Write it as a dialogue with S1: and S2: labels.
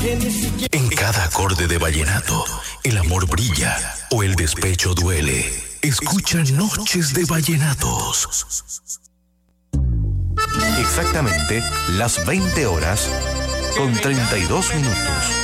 S1: En cada acorde de vallenato, el amor brilla o el despecho duele. Escucha Noches de Vallenatos.
S2: Exactamente las 20 horas con 32 minutos.